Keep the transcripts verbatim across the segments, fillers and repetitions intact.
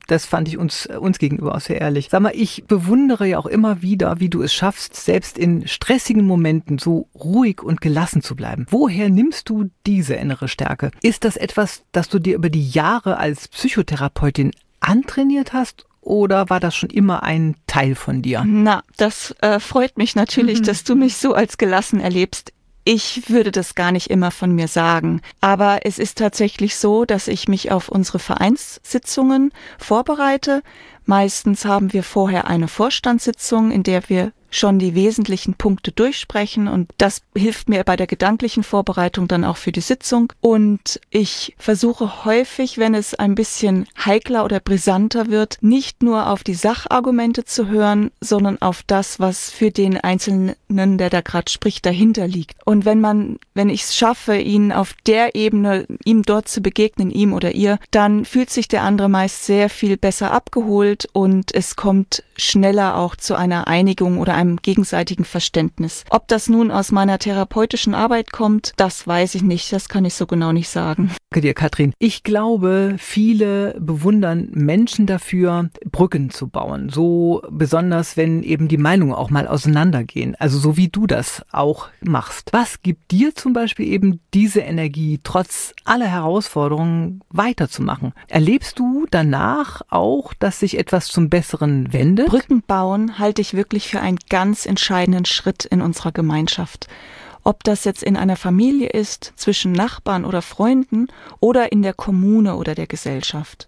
Das fand ich uns, uns gegenüber auch sehr ehrlich. Sag mal, ich bewundere ja auch immer wieder, wie du es schaffst, selbst in stressigen Momenten so ruhig und gelassen zu bleiben. Woher nimmst du diese innere Stärke? Ist das etwas, das du dir über die Jahre als Psychotherapeutin antrainiert hast? Oder war das schon immer ein Teil von dir? Na, das äh, freut mich natürlich, mhm. dass du mich so als gelassen erlebst. Ich würde das gar nicht immer von mir sagen. Aber es ist tatsächlich so, dass ich mich auf unsere Vereinssitzungen vorbereite. Meistens haben wir vorher eine Vorstandssitzung, in der wir schon die wesentlichen Punkte durchsprechen und das hilft mir bei der gedanklichen Vorbereitung dann auch für die Sitzung. Und ich versuche häufig, wenn es ein bisschen heikler oder brisanter wird, nicht nur auf die Sachargumente zu hören, sondern auf das, was für den Einzelnen, der da gerade spricht, dahinter liegt. Und wenn man, wenn ich es schaffe, ihn auf der Ebene, ihm dort zu begegnen, ihm oder ihr, dann fühlt sich der andere meist sehr viel besser abgeholt und es kommt schneller auch zu einer Einigung oder einem gegenseitigen Verständnis. Ob das nun aus meiner therapeutischen Arbeit kommt, das weiß ich nicht. Das kann ich so genau nicht sagen. Danke dir, Katrin. Ich glaube, viele bewundern Menschen dafür, Brücken zu bauen. So besonders, wenn eben die Meinungen auch mal auseinandergehen. Also so wie du das auch machst. Was gibt dir zum Beispiel eben diese Energie, trotz aller Herausforderungen weiterzumachen? Erlebst du danach auch, dass sich etwas zum Besseren wendet? Brücken bauen halte ich wirklich für einen ganz entscheidenden Schritt in unserer Gemeinschaft. Ob das jetzt in einer Familie ist, zwischen Nachbarn oder Freunden oder in der Kommune oder der Gesellschaft.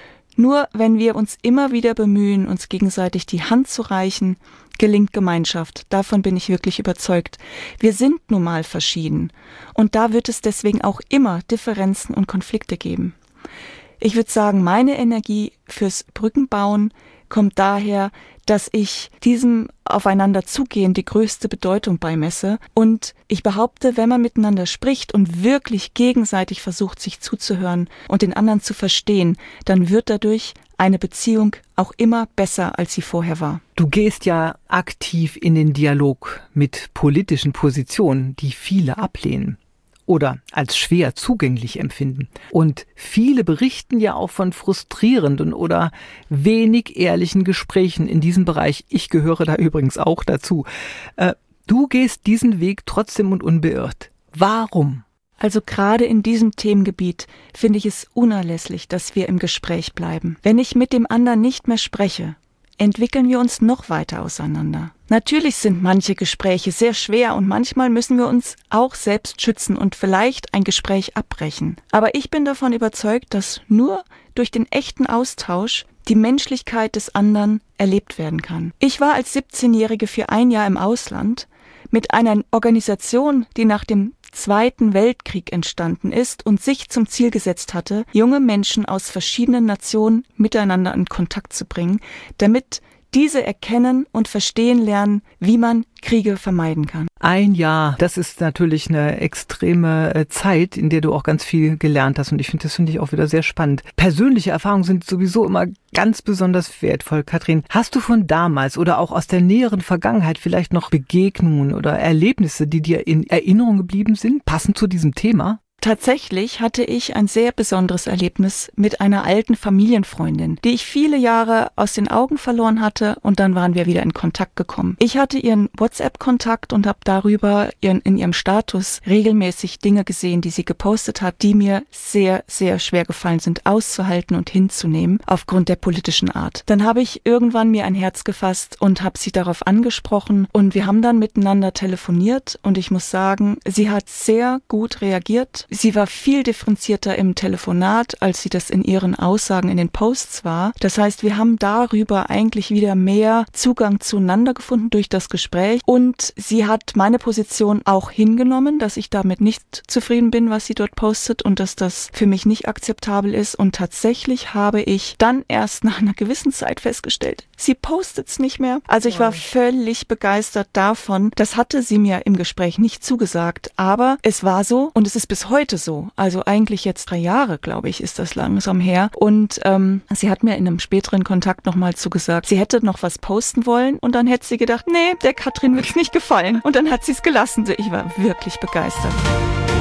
Nur wenn wir uns immer wieder bemühen, uns gegenseitig die Hand zu reichen, gelingt Gemeinschaft. Davon bin ich wirklich überzeugt. Wir sind nun mal verschieden und da wird es deswegen auch immer Differenzen und Konflikte geben. Ich würde sagen, meine Energie fürs Brückenbauen kommt daher, dass ich diesem Aufeinanderzugehen die größte Bedeutung beimesse. Und ich behaupte, wenn man miteinander spricht und wirklich gegenseitig versucht, sich zuzuhören und den anderen zu verstehen, dann wird dadurch eine Beziehung auch immer besser, als sie vorher war. Du gehst ja aktiv in den Dialog mit politischen Positionen, die viele ablehnen oder als schwer zugänglich empfinden. Und viele berichten ja auch von frustrierenden oder wenig ehrlichen Gesprächen in diesem Bereich. Ich gehöre da übrigens auch dazu. Äh, du gehst diesen Weg trotzdem und unbeirrt. Warum? Also gerade in diesem Themengebiet finde ich es unerlässlich, dass wir im Gespräch bleiben. Wenn ich mit dem anderen nicht mehr spreche, entwickeln wir uns noch weiter auseinander. Natürlich sind manche Gespräche sehr schwer und manchmal müssen wir uns auch selbst schützen und vielleicht ein Gespräch abbrechen. Aber ich bin davon überzeugt, dass nur durch den echten Austausch die Menschlichkeit des anderen erlebt werden kann. Ich war als siebzehnjährige für ein Jahr im Ausland mit einer Organisation, die nach dem Zweiten Weltkrieg entstanden ist und sich zum Ziel gesetzt hatte, junge Menschen aus verschiedenen Nationen miteinander in Kontakt zu bringen, damit diese erkennen und verstehen lernen, wie man Kriege vermeiden kann. Ein Jahr, das ist natürlich eine extreme Zeit, in der du auch ganz viel gelernt hast und ich finde, das finde ich auch wieder sehr spannend. Persönliche Erfahrungen sind sowieso immer ganz besonders wertvoll. Katrin, hast du von damals oder auch aus der näheren Vergangenheit vielleicht noch Begegnungen oder Erlebnisse, die dir in Erinnerung geblieben sind, passend zu diesem Thema? Tatsächlich hatte ich ein sehr besonderes Erlebnis mit einer alten Familienfreundin, die ich viele Jahre aus den Augen verloren hatte und dann waren wir wieder in Kontakt gekommen. Ich hatte ihren WhatsApp-Kontakt und habe darüber ihren, in ihrem Status regelmäßig Dinge gesehen, die sie gepostet hat, die mir sehr, sehr schwer gefallen sind, auszuhalten und hinzunehmen aufgrund der politischen Art. Dann habe ich irgendwann mir ein Herz gefasst und habe sie darauf angesprochen und wir haben dann miteinander telefoniert und ich muss sagen, sie hat sehr gut reagiert. Sie war viel differenzierter im Telefonat, als sie das in ihren Aussagen in den Posts war. Das heißt, wir haben darüber eigentlich wieder mehr Zugang zueinander gefunden durch das Gespräch. Und sie hat meine Position auch hingenommen, dass ich damit nicht zufrieden bin, was sie dort postet und dass das für mich nicht akzeptabel ist. Und tatsächlich habe ich dann erst nach einer gewissen Zeit festgestellt, sie postet's nicht mehr. Also ich war völlig begeistert davon. Das hatte sie mir im Gespräch nicht zugesagt. Aber es war so und es ist bis heute heute so. Also eigentlich jetzt drei Jahre, glaube ich, ist das langsam her. Und ähm, sie hat mir in einem späteren Kontakt nochmal zugesagt, sie hätte noch was posten wollen und dann hätte sie gedacht, nee, der Katrin wird's nicht gefallen. Und dann hat sie es gelassen. Ich war wirklich begeistert.